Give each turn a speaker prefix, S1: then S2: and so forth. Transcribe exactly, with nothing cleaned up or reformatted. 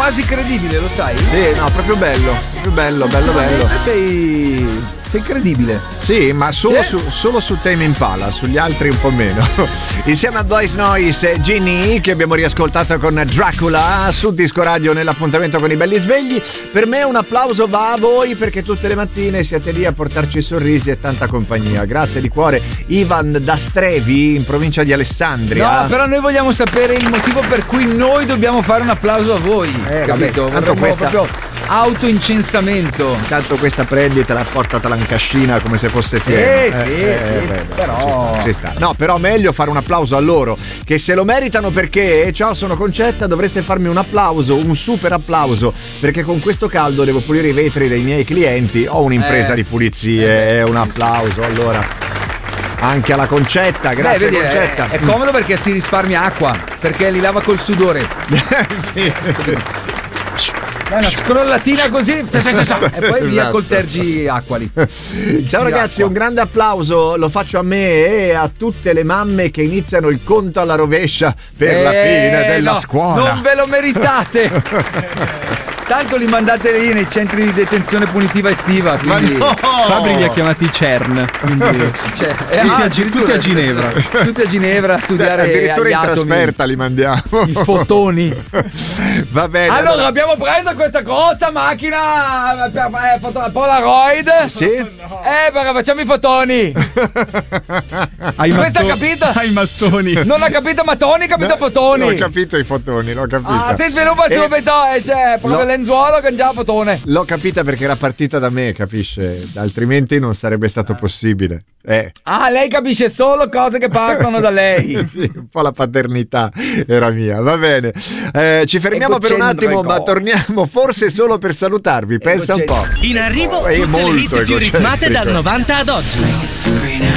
S1: quasi credibile, lo sai?
S2: Sì, no, proprio bello, proprio bello, bello, bello.
S1: Sei sei credibile.
S2: Sì, ma solo,
S1: Sì.
S2: su, solo su Tame Impala, sugli altri un po' meno. Insieme a Boys Noise, Ginny, che abbiamo riascoltato con Dracula su Disco Radio nell'appuntamento con i belli svegli. Per me un applauso va a voi, perché tutte le mattine siete lì a portarci sorrisi e tanta compagnia. Grazie di cuore. Ivan da Strevi, in provincia di Alessandria.
S1: No, però noi vogliamo sapere il motivo per cui noi dobbiamo fare un applauso a voi.
S2: Eh,
S1: capito?
S2: vabbè, tanto questa...
S1: proprio autoincensamento.
S2: Intanto questa prenditela, portatela in cascina come se fosse fiera.
S1: Eh, sì, eh, sì, beh, però
S2: ci sta, ci sta. No, però meglio fare un applauso a loro, che se lo meritano, perché ciao, sono Concetta, dovreste farmi un applauso, un super applauso, perché con questo caldo devo pulire i vetri dei miei clienti, ho un'impresa
S1: eh.
S2: di pulizie, eh, un applauso allora anche alla Concetta. Grazie. Beh, vedi, Concetta.
S1: È, è comodo perché si risparmia acqua, perché li lava col sudore.
S2: Sì.
S1: È una scrollatina così e poi via
S2: Esatto.
S1: col tergi acqua lì.
S2: Ciao ragazzi,
S1: acqua.
S2: Un grande applauso lo faccio a me e a tutte le mamme che iniziano il conto alla rovescia per
S1: eh,
S2: la fine della
S1: no,
S2: scuola.
S1: Non ve lo meritate. Tanto li mandate lì nei centri di detenzione punitiva estiva. Quindi...
S2: Ma no!
S3: Fabri li ha chiamati CERN. Quindi...
S1: Cioè, eh,
S3: tutti,
S1: ah,
S3: a, tutti a Ginevra.
S1: Tutti a Ginevra a studiare.
S2: Addirittura
S1: agli
S2: in
S1: atomi.
S2: trasferta li mandiamo.
S1: I fotoni.
S2: Va bene.
S1: Allora,
S2: allora
S1: abbiamo preso questa grossa macchina per fare foto- Polaroid.
S2: Sì?
S1: Eh, perché facciamo i fotoni.
S3: Hai
S1: Questa
S3: matto-
S1: ha capito?
S3: Hai mattoni.
S1: Non ha capito Mattoni, ha capito
S2: No,
S1: fotoni.
S2: L'ho capito i fotoni, l'ho capito.
S1: Ah, si sviluppa
S2: Eh,
S1: subito, esce proprio
S2: lo-
S1: lenzuolo che già fotone.
S2: L'ho capita perché era partita da me, capisce? Altrimenti non sarebbe stato possibile. Eh.
S1: Ah, lei capisce solo cose che partono da lei.
S2: Sì, un po' la paternità era mia, va bene. Eh, ci fermiamo per un attimo, ma torniamo forse solo per salutarvi. Pensa un po'.
S4: In arrivo
S2: È
S4: tutte le
S2: molto
S4: hit più ritmate
S2: egocentrico.
S4: dal novanta ad oggi.